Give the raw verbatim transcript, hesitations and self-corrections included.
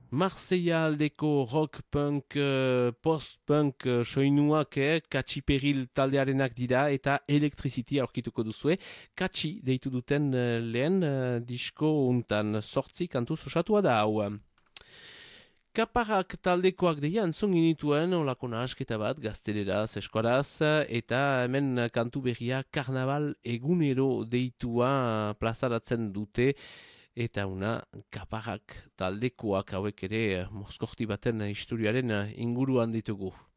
Marseilla aldeko rock punk, uh, post-punk uh, soinuak eh, Katsi Peril taldearenak dira eta Electricity aurkituko duzue. Katsi deitu duten uh, lehen uh, disko untan sortzi kantuz osatua da hau. Kaparrak taldekoak deia entzun ginituen olako nahasketa bat gazteleraz, eskoraz, eta hemen kantu berria karnaval egunero deitua plazaratzen dute, eta una kaparrak taldekoak hauek ere mozkorti baten historiaren inguruan ditugu.